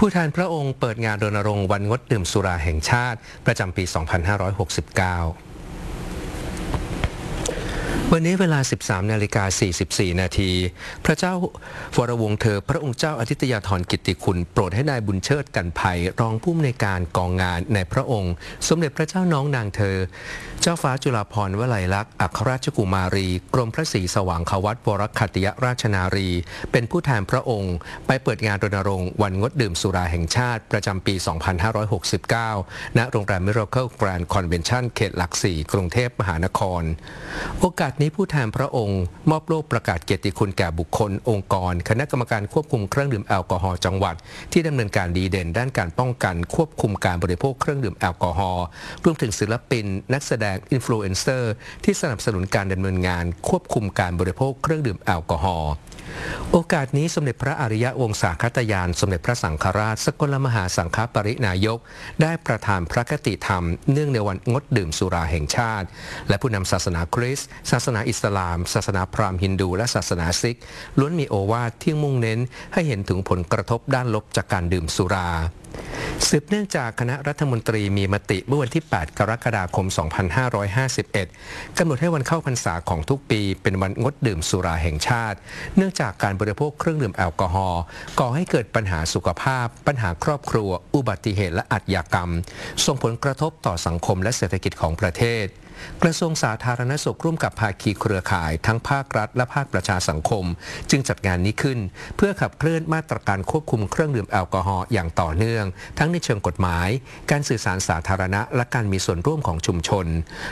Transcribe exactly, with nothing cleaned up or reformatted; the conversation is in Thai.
ผู้แทนพระองค์เปิดงานรณรงค์วันงดดื่มสุราแห่งชาติประจำปี สองพันห้าร้อยหกสิบเก้า วันนี้เวลา สิบสามนาฬิกาสี่สิบสี่นาทีพระเจ้าวรวงศ์เธอพระองค์เจ้าอาทิตยาธรกิตติคุณโปรดให้นายบุญเชิดกันภัยรองผู้อำนวยการกองงานในพระองค์สมเด็จพระเจ้าน้องนางเธอเจ้าฟ้าจุฬาภรณ์วลัยลักษณ์อัครราชกุมารีกรมพระศรีสว่างควัตวรคัตติยราชนารีเป็นผู้แทนพระองค์ไปเปิดงานรณรงค์วันงดดื่มสุราแห่งชาติประจำปี สองพันห้าร้อยหกสิบเก้า ณ โรงแรม Miracle Grand Convention เขตหลักสี่กรุงเทพมหานครโอกาสนี้ผู้แทนพระองค์มอบโล่ประกาศเกียรติคุณแก่บุคคลองค์กรคณะกรรมการควบคุมเครื่องดื่มแอลกอฮอล์จังหวัดที่ดำเนินการดีเด่นด้านการป้องกันควบคุมการบริโภคเครื่องดื่มแอลกอฮอล์รวมถึงศิลปินนักแสดงอินฟลูเอนเซอร์ที่สนับสนุนการดำเนินงานควบคุมการบริโภคเครื่องดื่มแอลกอฮอล์โอกาสนี้สมเด็จพระอริยวงศาคตยานสมเด็จพระสังฆราชสกลมหาสังฆปรินายกได้ประทานพระคติธรรมเนื่องในวันงดดื่มสุราแห่งชาติและผู้นำศาสนาคริสต์ศาสนาอิสลามศาสนาพราหมณ์ฮินดูและศาสนาซิกล้วนมีโอวาทที่มุ่งเน้นให้เห็นถึงผลกระทบด้านลบจากการดื่มสุราสืบเนื่องจากคณะรัฐมนตรีมีมติเมื่อวันที่ แปด กรกฎาคม สองพันห้าร้อยห้าสิบเอ็ด กำหนดให้วันเข้าพรรษาของทุกปีเป็นวันงดดื่มสุราแห่งชาติเนื่องจากการบริโภคเครื่องดื่มแอลกอฮอล์ก่อให้เกิดปัญหาสุขภาพปัญหาครอบครัวอุบัติเหตุและอาชญากรรมส่งผลกระทบต่อสังคมและเศรษฐกิจของประเทศกระทรวงสาธารณสุขร่วมกับภาคีเครือข่ายทั้งภาครัฐและภาคประชาสังคมจึงจัดงานนี้ขึ้นเพื่อขับเคลื่อนมาตรการควบคุมเครื่องดื่มแอลกอฮอล์อย่างต่อเนื่องทั้งในเชิงกฎหมายการสื่อสารสาธารณะและการมีส่วนร่วมของชุมชน